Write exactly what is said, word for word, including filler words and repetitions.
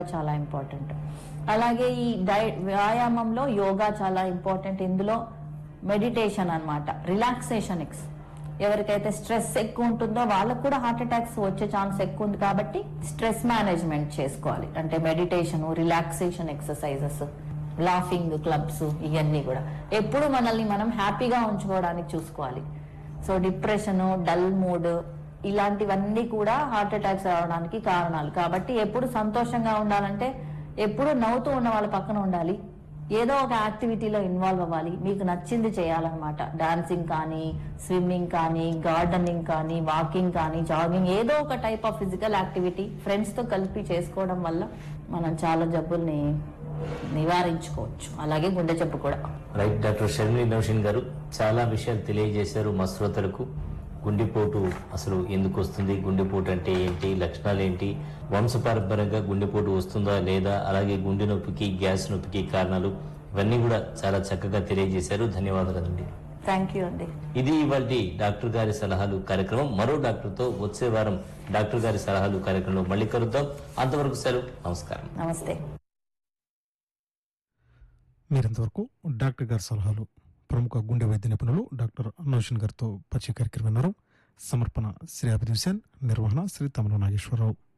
చాలా ఇంపార్టెంట్. అలాగే ఈ డై వ్యాయామంలో యోగా చాలా ఇంపార్టెంట్. ఇందులో మెడిటేషన్ అన్నమాట, రిలాక్సేషన్ ఎక్స్ ఎవరికైతే స్ట్రెస్ ఎక్కువ ఉంటుందో వాళ్ళకు కూడా హార్ట్ అటాక్స్ వచ్చే ఛాన్స్ ఎక్కువ ఉంది. కాబట్టి స్ట్రెస్ మేనేజ్మెంట్ చేసుకోవాలి అంటే meditation, relaxation exercises, laughing clubs, ఇవన్నీ కూడా ఎప్పుడు మనల్ని మనం హ్యాపీగా ఉంచుకోవడానికి చూసుకోవాలి. సో డిప్రెషన్, డల్ మూడ్ ఇలాంటివన్నీ కూడా హార్ట్ అటాక్స్ రావడానికి కారణాలు. కాబట్టి ఎప్పుడు సంతోషంగా ఉండాలంటే ఎప్పుడు నవ్వుతూ ఉన్న వాళ్ళ పక్కన ఉండాలి, ఏదో ఒక యాక్టివిటీలో ఇన్వాల్వ్ అవ్వాలి, మీకు నచ్చింది చేయాలన్నమాట. డాన్సింగ్ కానీ, స్విమ్మింగ్ కానీ, గార్డెనింగ్ కానీ, వాకింగ్ కానీ, జాగింగ్, ఏదో ఒక type of physical activity friends తో కలిపి చేసుకోవడం వల్ల మనం చాలా జబ్బుల్ని నివారించుకోవచ్చు. అలాగే గుండె జబ్బు కూడా. రైట్. డాక్టర్ షర్మిలి నౌషిన్ గారు చాలా విషయాలు తెలియజేశారు మా శ్రోతలకు. గుండెపోటు అసలు ఎందుకు వస్తుంది, గుండెపోటు అంటే ఏంటి, లక్షణాలు ఏంటి, వంశపారంపర్యంగా గుండెపోటు వస్తుందా లేదా, అలాగే గుండె నొప్పికి, గ్యాస్ నొప్పికి కారణాలు, ఇవన్నీ కూడా చాలా చక్కగా తెలియజేశారు. ధన్యవాదాలండి. థ్యాంక్ యూ అండి. ఇది ఇవాళ డాక్టర్ గారి సలహాలు కార్యక్రమం. మరో డాక్టర్ తో వచ్చే వారం డాక్టర్ గారి సలహాలు కార్యక్రమంలో మళ్ళీ కలుద్దాం. అంతవరకు సెలవు. నమస్కారం. నమస్తే. మీరంతవరకు డాక్టర్ గారి సలహాలు ప్రముఖ గుండె వైద్య నిపుణులు డాక్టర్ నౌషిన్ గారితో పరిచయ కార్యక్రమం విన్నారు. సమర్పణ శ్రీ అభిద్ హుసేన్, నిర్వహణ శ్రీ తమల నాగేశ్వరరావు.